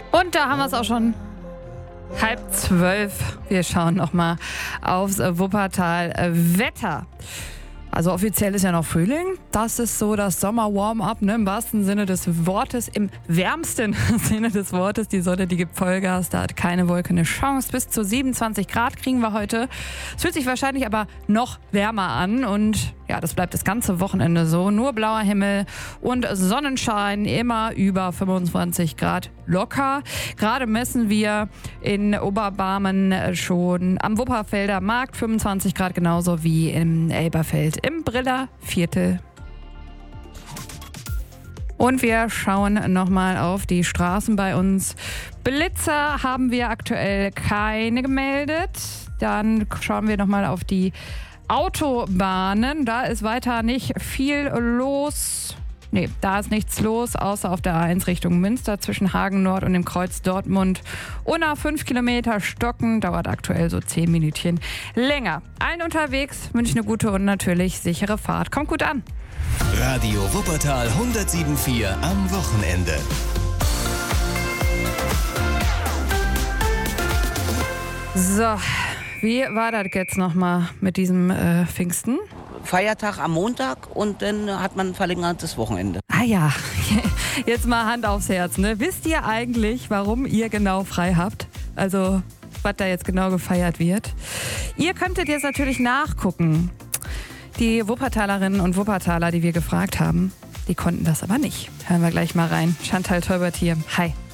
Und da haben wir es auch schon. 11:30. Wir schauen nochmal aufs Wuppertal Wetter. Also offiziell ist ja noch Frühling. Das ist so das Sommer-Warm-up, ne? Im wahrsten Sinne des Wortes, im wärmsten Sinne des Wortes. Die Sonne, die gibt Vollgas, da hat keine Wolke eine Chance. Bis zu 27 Grad kriegen wir heute. Es fühlt sich wahrscheinlich aber noch wärmer an und ja, das bleibt das ganze Wochenende so. Nur blauer Himmel und Sonnenschein, immer über 25 Grad locker. Gerade messen wir in Oberbarmen schon am Wupperfelder Markt 25 Grad, genauso wie im Elberfeld im Brillerviertel. Und wir schauen nochmal auf die Straßen bei uns. Blitzer haben wir aktuell keine gemeldet. Dann schauen wir nochmal auf die Autobahnen. Da ist weiter nicht viel los. Nee, da ist nichts los, außer auf der A1 Richtung Münster zwischen Hagen Nord und dem Kreuz Dortmund. Unter 5 Kilometer Stocken, dauert aktuell so 10 Minütchen länger. Allen unterwegs wünsche ich eine gute und natürlich sichere Fahrt. Kommt gut an. Radio Wuppertal 107.4 am Wochenende. So, wie war das jetzt nochmal mit diesem Pfingsten? Feiertag am Montag und dann hat man ein verlängertes Wochenende. Ah ja, jetzt mal Hand aufs Herz, ne? Wisst ihr eigentlich, warum ihr genau frei habt? Also, was da jetzt genau gefeiert wird? Ihr könntet jetzt natürlich nachgucken. Die Wuppertalerinnen und Wuppertaler, die wir gefragt haben, die konnten das aber nicht. Hören wir gleich mal rein. Chantal Teubert hier. Hi.